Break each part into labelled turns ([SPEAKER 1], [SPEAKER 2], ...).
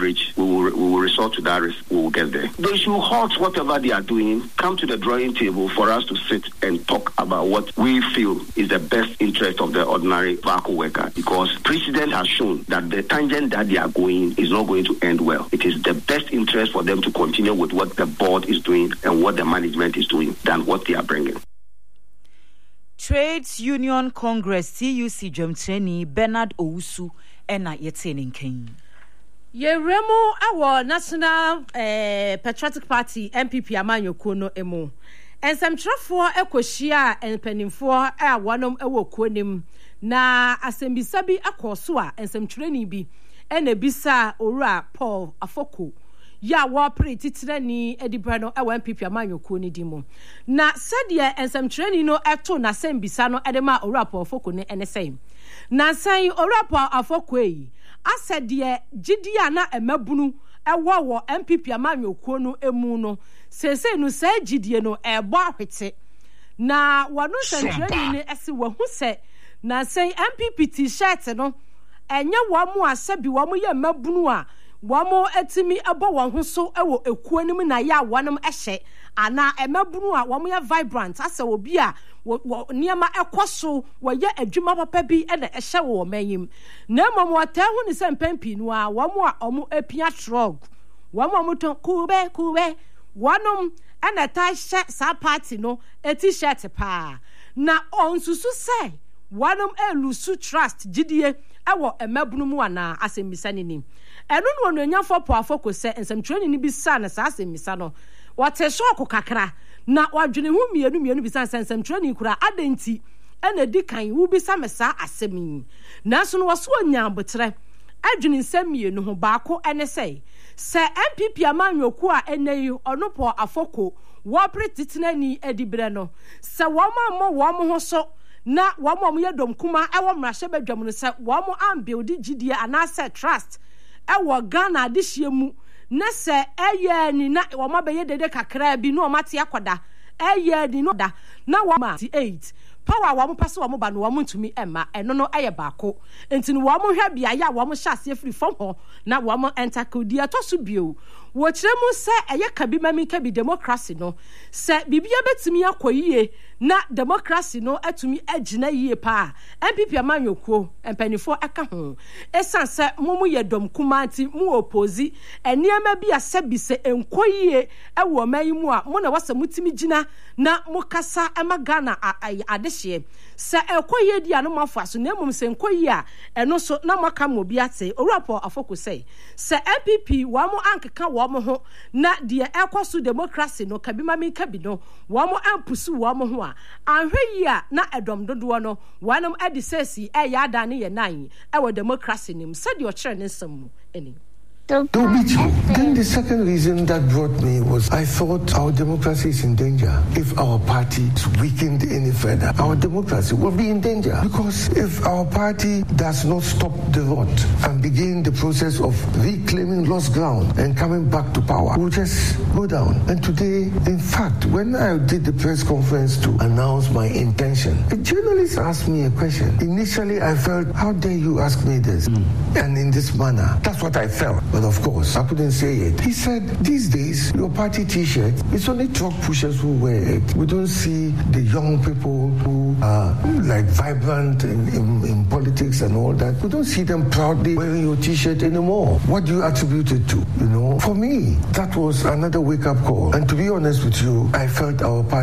[SPEAKER 1] bridge, we will resort to that risk. We will get there. They should halt whatever they are doing, come to the drawing table for us to sit and talk about what we feel is the best interest of the ordinary vehicle worker, because precedent has shown that the tangent that they are going is not going to end well. It is the best interest for them to continue with what the board is doing and what the management is doing than what they are bringing.
[SPEAKER 2] Trades Union Congress TUC Jomtreni Bernard Owusu ena yetene nken.
[SPEAKER 3] Yeremo our National Patriotic Party MPP Amanyoko no emo. Ensamtrafo ekohia enpanimfo a wanom ewo konim na asembisabi akoso a ensamtreni bi ena bisa owura Paul Afoko ya wa pretitire edibra no ewa MPP Amanyoko ni dimo na sede ensamtreni no eto na sembisa no edema owura Paul Afoko ne enesem na san owura Paul Afoko yi asede gidia na emabunu ewo MPP Amanyoko no emu no sese no sa gidie no ebo ahwete na wanu santreni ne ese wahu se na san MPP t-shirt no enye wamu asabi wamu ye mabunu a wamu etimi ebo won ho so ewo ekuanim na ya wanum ehye ana emabunu a wamu ye vibrant asa obi a niema ekoso woye adwuma papa bi na ehye wo manyim na mom wata hu ni sempampi no a wamu a omu epia trog wamu ton kube wanum ana ta sa party no a t-shirt pa na onsusu say wanum elusu trust gidie ewo emabunu mu ana asembisa ni enu no onanyafo po afoko se ensamtreni ni bisa na sa asembisa no wote shock kakra na wadwene hu mienu bisa ensamtreni kura adenti ena dikan wu bisa mesa asemi na so no waso anyambotre adwene nsamienu ho baako ene say se MPP Amanyoko a eneyi onopo Afoko wo pretitinani edibre no se wo mo ho so na wo mo yedom kuma ewo mrahye badwam no se wo mo ambuild gidie anase trust ewo Ghana adihye mu na se eye ni na wo ma beye dede kakra bi no mate akoda eye ni no da na wo ma 8 power wa mo pese wa mo ba no wa mo ntumi emma eno no eye baako enti no wa mo hwa bia ya wa mo hyase free from ho na wa mo enter kodi atoso bio wo kire mu se eye kabi mami kabi democracy no se bibia betumi akoyie na democracy no atumi agina yie pa MPP Amanyoko empanifo aka ho esan se mumu yedom kumanti mu opozi eniema bia se bise enkoyie ewo mayimu a mo na wasa mutimi gina na mukasa emagana adehye se ekoyie dia no mafaso na emum se enkoyie a eno so na maka mobi ate Owurapo Afoko se MPP wa mo ankeka wo mo ho na de ekoso democracy no kabimami kabi no wo mo ampusu wo mo ho a anhwe a na edom dodo no wanam adisesi ya da ne ye nan ewo democracy nim said your chere ne nsam eni.
[SPEAKER 4] Then the second reason that brought me was I thought our democracy is in danger. If our party is weakened any further, our democracy will be in danger. Because if our party does not stop the rot and begin the process of reclaiming lost ground and coming back to power, we'll just go down. And today, in fact, when I did the press conference to announce my intention, a journalist asked me a question. Initially, I felt, how dare you ask me this? And in this manner. That's what I felt. But of course, I couldn't say it. He said, these days, your party t-shirt, it's only truck pushers who wear it. We don't see the young people who are like vibrant in politics and all that. We don't see them proudly wearing your t-shirt anymore. What do you attribute it to? You know, for me, that was another wake-up call. And to be honest with you, I felt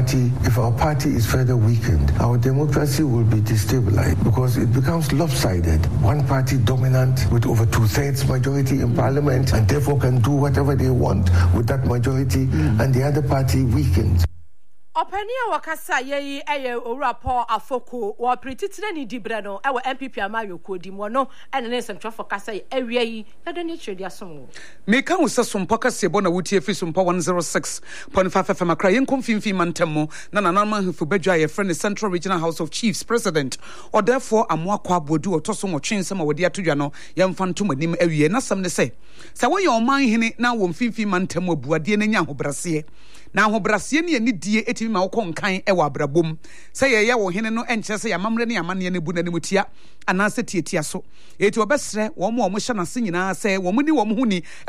[SPEAKER 4] if our party is further weakened, our democracy will be destabilized because it becomes lopsided. One party dominant with over 2/3 majority in parliament and therefore can do whatever they want with that majority, and the other party weakened.
[SPEAKER 3] Openia wakasa ye Owurapo Afoko wa pretitire ni dibre no ewo MPP Amanyoko dimo no ene ne nsɛmtwafo kasa ye awia yi na do ne twedi asom
[SPEAKER 5] me kan usa sompa kase bo na wutie fi sompa 106.5 FM akra yen konfimfi mantam na nanama hfu badwa ye friend Central Regional House of Chiefs President or therefore amoakwa abodu otoso nwotwensem awodi atodwa no yemfa ntom anim awie na sam ne se wo ye oman hene na wo mfimfi mantam abuade na nya hobrase na hobrase ne ani die etimi ma wokɔ nkan e wa abrabom sɛ ye wo hene no enkyɛ sɛ yamamre ne yamane ne bu na ne mutia anase tietia so eti obɛsrɛ wo mo hyɛ nase nyinaa sɛ wo mo ni wo mo hu ni